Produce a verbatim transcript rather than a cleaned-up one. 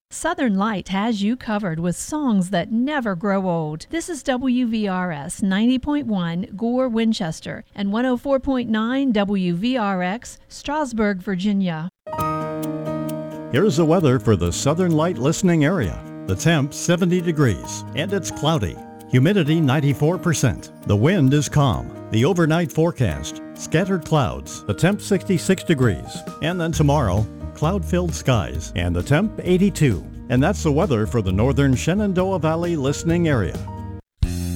Southern Light has you covered with songs that never grow old. This is W V R S ninety point one Gore, Winchester, and one oh four point nine W V R X, Strasburg, Virginia. Here's the weather for the Southern Light listening area. The temp seventy degrees, and it's cloudy. Humidity ninety-four percent. The wind is calm. The overnight forecast, scattered clouds. The temp sixty-six degrees. And then tomorrow, cloud-filled skies, and the temp eighty-two. And that's the weather for the northern Shenandoah Valley listening area.